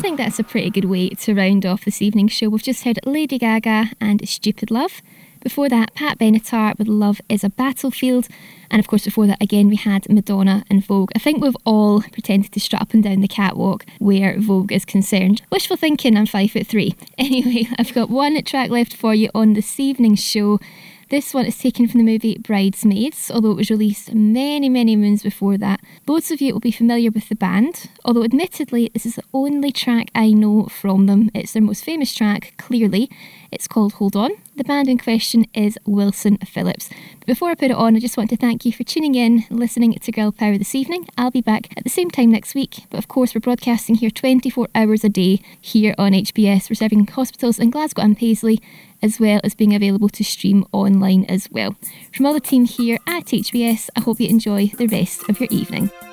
think that's a pretty good way to round off this evening's show. We've just heard Lady Gaga and Stupid Love. Before that, Pat Benatar with Love is a Battlefield. And of course, before that, again, we had Madonna and Vogue. I think we've all pretended to strut up and down the catwalk where Vogue is concerned. Wishful thinking, I'm 5'3". Anyway, I've got one track left for you on this evening's show. This one is taken from the movie Bridesmaids, although it was released many, many moons before that. Loads of you will be familiar with the band, although admittedly this is the only track I know from them. It's their most famous track, clearly. It's called Hold On. The band in question is Wilson Phillips. But before I put it on, I just want to thank you for tuning in, listening to Girl Power this evening. I'll be back at the same time next week, but of course we're broadcasting here 24 hours a day here on HBS. We're serving hospitals in Glasgow and Paisley, as well as being available to stream online as well. From all the team here at HBS, I hope you enjoy the rest of your evening.